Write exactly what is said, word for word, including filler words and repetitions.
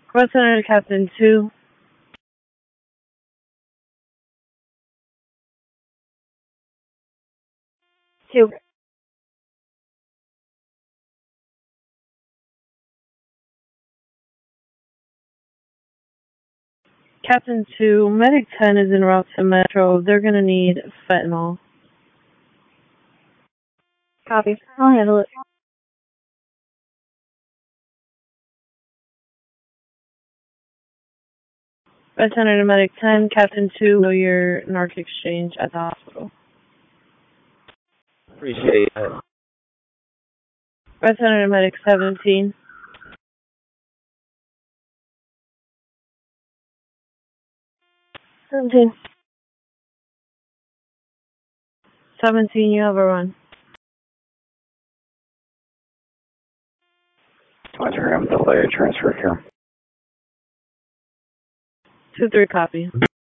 Cross Center to Captain two. Two. Captain two, Medic ten is en route to Metro. They're gonna need fentanyl. Copy. I'll handle it. Red Center to Medic ten, Captain two, know your narc exchange at the hospital. Appreciate it. Red Center to Medic seventeen. seventeen. seventeen, you have a run. twenty gram delay transfer here. two three, copy.